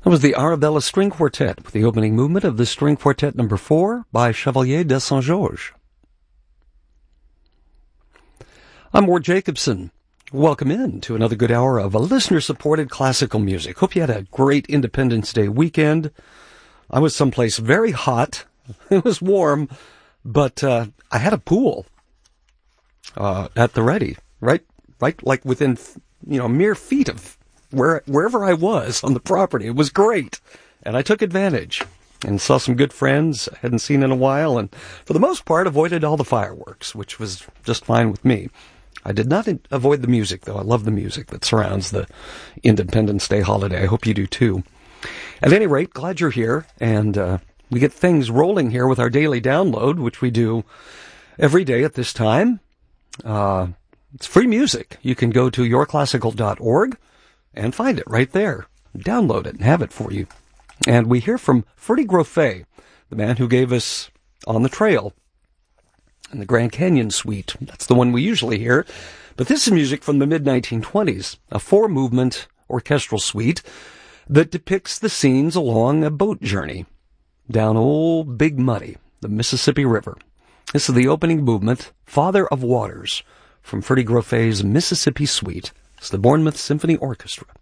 That was the Arabella String Quartet with the opening movement of the String Quartet No. 4 by Chevalier de Saint-Georges. I'm Ward Jacobson. Welcome in to another good hour of listener-supported classical music. Hope you had a great Independence Day weekend. I was someplace very hot. It was warm, but I had a pool at the ready, right like within mere feet of wherever I was on the property. It was great, and I took advantage and saw some good friends I hadn't seen in a while, and for the most part avoided all the fireworks, which was just fine with me. I did not avoid the music, though. I love the music that surrounds the Independence Day holiday. I hope you do, too. At any rate, glad you're here, and we get things rolling here with our daily download, which we do every day at this time. It's free music. You can go to yourclassical.org and find it right there. Download it and have it for you. And we hear from Freddie Grofé, the man who gave us On the Trail and the Grand Canyon Suite. That's the one we usually hear. But this is music from the mid-1920s, a 4-movement orchestral suite that depicts the scenes along a boat journey down Old Big Muddy, the Mississippi River. This is the opening movement, Father of Waters, from Freddie Grofé's Mississippi Suite. It's the Bournemouth Symphony Orchestra.